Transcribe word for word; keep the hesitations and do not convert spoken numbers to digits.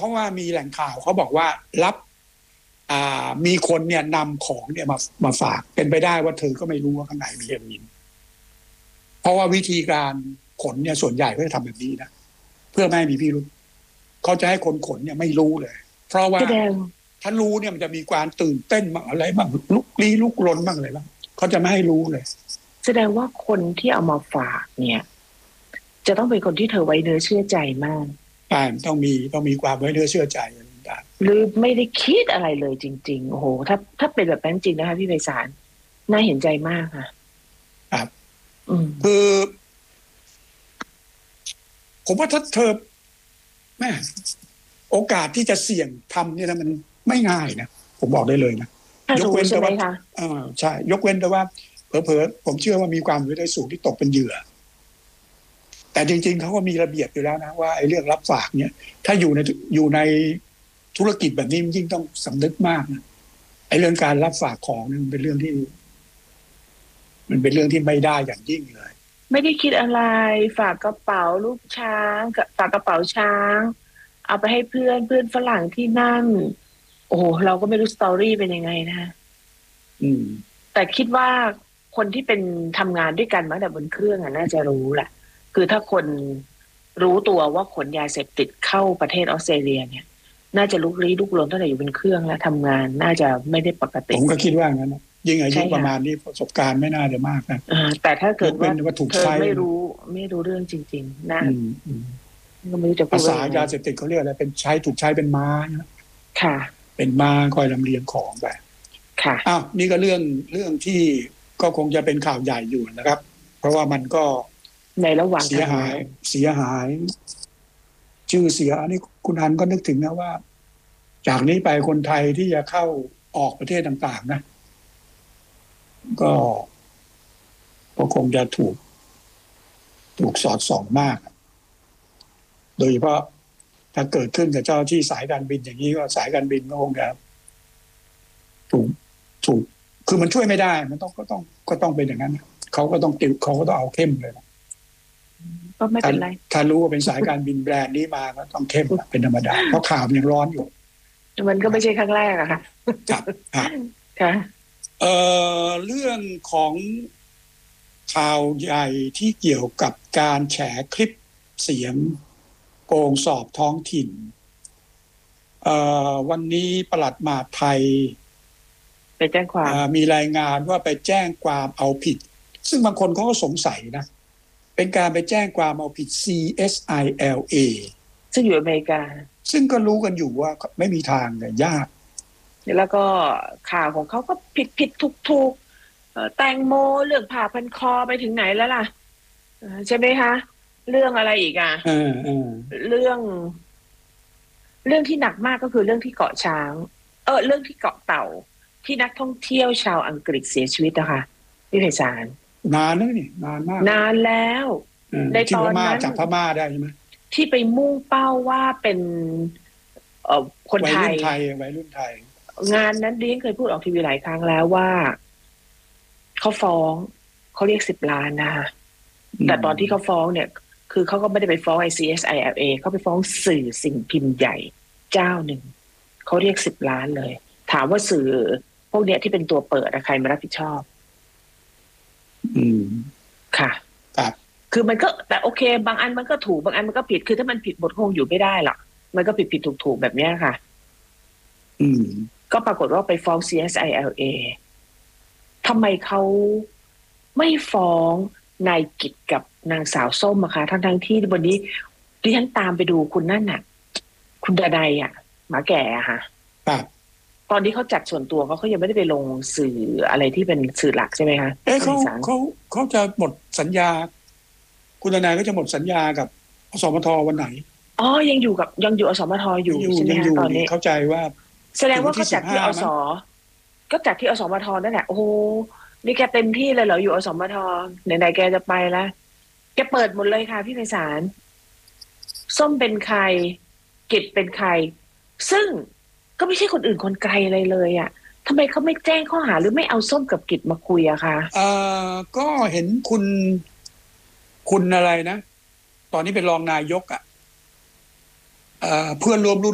ราะว่ามีแหล่งข่าวเขาบอกว่ารับอ่ามีคนเนี่ยนำของเนี่ยมามาฝากเป็นไปได้ว่าเธอก็ไม่รู้ว่าข้างในมีเฮโรอีนเพราะว่าวิธีการขนเนี่ยส่วนใหญ่ก็จะทำแบบนี้นะเพื่อไม่ให้มีพิรุธเขาจะให้คนขนเนี่ยไม่รู้เลยเพราะว่าถ้ารู้เนี่ยมันจะมีความตื่นเต้นบ้างอะไรบ้างลุกลี้ลุกลนบ้างอะไรบ้างเขาจะไม่ให้รู้เลยแสดงว่าคนที่เอามาฝากเนี่ยจะต้องเป็นคนที่เธอไว้เนื้อเชื่อใจมากใช่ต้องมีต้องมีความไว้เนื้อเชื่อใจหรือไม่ได้คิดอะไรเลยจริงๆโอ้โหถ้าถ้าเป็นแบบนั้นจริงนะคะพี่ไพศาลน่าเห็นใจมากค่ะครับคือผมว่าถ้าเธอแม่โอกาสที่จะเสี่ยงทำเนี่ยนะมันไม่ง่ายนะผมบอกได้เลยนะยกเว้นแต่ว่าอ่าใช่ยกเว้นแต่ว่าเผลอๆผมเชื่อว่ามีความเป็นได้สูงที่ตกเป็นเหยื่อแต่จริงๆเขาก็มีระเบียบอยู่แล้วนะว่าไอ้เรื่องรับฝากเนี่ยถ้าอยู่ในอยู่ในธุรกิจแบบนี้มันยิ่งต้องสำนึกมากนะไอ้เรื่องการรับฝากของมันเป็นเรื่องที่มันเป็นเรื่องที่ไม่ได้อย่างยิ่งเลยไม่ได้คิดอะไรฝากกระเป๋าลูกช้างฝากกระเป๋าช้างเอาไปให้เพื่อนเพื่อนฝรั่งที่นั่นโอ้เราก็ไม่รู้สตอรี่เป็นยังไงนะอืมแต่คิดว่าคนที่เป็นทำงานด้วยกันมาแต่บนเครื่องอ่ะน่าจะรู้แหละคือถ้าคนรู้ตัวว่าขนยาเสพติดเข้าประเทศออสเตรเลียเนี่ยน่าจะลุกลี้ลุกลนตั้งแต่อยู่บนเครื่องแล้วทำงานน่าจะไม่ได้ปกติผมก็คิดว่างั้นนะยิ่งอายุประมาณนี้ประสบการณ์ไม่น่าจะมากนะแต่ถ้าเกิดว่าเธอไม่รู้ไม่รู้เรื่องจริงๆนะก็ไม่รู้จะพูดภาษายาเสพติดเขาเรียกอะไรเป็นใช้ถูกใช้เป็นม้าค่ะเป็นม้าคอยลำเลียงของไปค่ะอ้าวนี่ก็เรื่องเรื่องที่ก็คงจะเป็นข่าวใหญ่อยู่นะครับเพราะว่ามันก็ในระหว่างเสียหายเสียหายชื่อเสียอันนี้คุณฮันก็นึกถึงนะว่าจากนี้ไปคนไทยที่จะเข้าออกประเทศต่างๆนะก็ก็คงจะถูกถูกสอดส่องมากโดยเฉพาะถ้าเกิดขึ้นกับเจ้าที่สายการบินอย่างนี้ก็สายการบินก็คงจะถูกถูกคือมันช่วยไม่ได้มันต้องก็ต้องก็ต้องเป็นอย่างนั้นเขาก็ต้องติวเขาก็ต้องเอาเข้มเลยนะก็ไม่เป็นไรถ้ารู้ว่าเป็นสายการบินแบรนด์นี้มาก็ต้องเข้มเป็นธรรมดาเพราะข่าวมันยังร้อนอยู่มันก็ไม่ใช่ครั้งแรกอะค่ะครับค่ะเอ่อเรื่องของข่าวใหญ่ที่เกี่ยวกับการแฉคลิปเสียงโกงสอบท้องถิ่นเอ่อวันนี้ปลัดมหาดไทยไปแจ้งความมีรายงานว่าไปแจ้งความเอาผิดซึ่งบางคนเขาก็สงสัยนะเป็นการไปแจ้งความเอาผิด ซี เอส ไอ แอล เอซึ่งอยู่อเมริกาซึ่งก็รู้กันอยู่ว่าไม่มีทางเลยยากแล้วก็ข่าวของเขาก็ผิดผิดถูกถูกแตงโมเรื่องผ่าพันคอไปถึงไหนแล้วล่ะใช่ไหมคะเรื่องอะไรอีกอ่ะเรื่องเรื่องที่หนักมากก็คือเรื่องที่เกาะช้างเออเรื่องที่เกาะเต่าที่นักท่องเที่ยวชาวอังกฤษเสียชีวิตนะคะพี่ไพศาลนานแล้วนี่นานมากนานแล้วในตอนนั้นจับพม่าได้ใช่ไหมที่ไปมุ่งเป้าว่าเป็นเอ่อคนไทยวัยรุ่นไทยวัยรุ่นไทยงานนั้นดิฉันเคยพูดออกทีวีหลายครั้งแล้วว่าเขาฟ้องเขาเรียกสิบล้านนะคะแต่ตอนที่เขาฟ้องเนี่ยคือเขาก็ไม่ได้ไปฟ้องไอ ซี เอส ไอ แอล เอ เขาไปฟ้องสื่อสิ่งพิมพ์ใหญ่เจ้าหนึ่งเขาเรียกสิบล้านเลยถามว่าสื่อพวกเนี้ยที่เป็นตัวเปิดใครมารับผิดชอบอืมค่ะครับคือมันก็แต่โอเคบางอันมันก็ถูกบางอันมันก็ผิดคือถ้ามันผิดหมดคงอยู่ไม่ได้หรอกมันก็ผิดผิดถูกถูกแบบนี้ค่ะอืมก็ปรากฏว่าไปฟ้อง ซี เอส ไอ แอล เอ ทำไมเขาไม่ฟ้องนายกิจกับนางสาวส้มอะคะทั้งทั้งที่วันนี้ดิฉันตามไปดูคุณนั่นน่ะคุณดนัยอะหมาแก่อะค่ะตอนนี้เขาจัดส่วนตัวเขาเขายังไม่ได้ไปลงสื่ออะไรที่เป็นสื่อหลักใช่ไหมคะเอ๊ะเขาเขาเขาจะหมดสัญญาคุณดนัยก็จะหมดสัญญากับอสมทวันไหนอ๋อยังอยู่กับยังอยู่อสมทอยู่ใช่ไหมคะตอนนี้เข้าใจว่าแสดงว่าเขาจัดที่อสก็จัดที่อสมทนั่นแหละโอ้โหนี่แกเต็มที่เลยเหรออยู่อสมทไหนๆแกจะไปแล้วแกเปิดหมดเลยค่ะพี่ไพศาลส้มเป็นใครกิจเป็นใครซึ่งก็ไม่ใช่คนอื่นคนไกลอะไรเลยอ่ะทำไมเขาไม่แจ้งข้อหาหรือไม่เอาส้มกับกิจมาคุยอะคะเอ่อก็เห็นคุณคุณอะไรนะตอนนี้เป็นรองนายกอ่ะเอ่อเพื่อนร่วมรุ่น